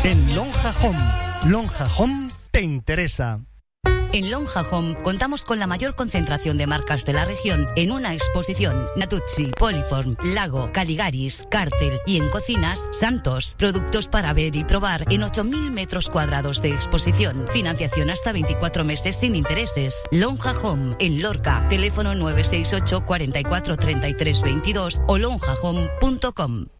En Lonja Home. Lonja Home te interesa. En Lonja Home contamos con la mayor concentración de marcas de la región en una exposición. Natuzzi, Poliform, Lago, Caligaris, Cartel y en cocinas, Santos. Productos para ver y probar en 8.000 metros cuadrados de exposición. Financiación hasta 24 meses sin intereses. Lonja Home en Lorca. Teléfono 968 44 33 22 o lonjahome.com.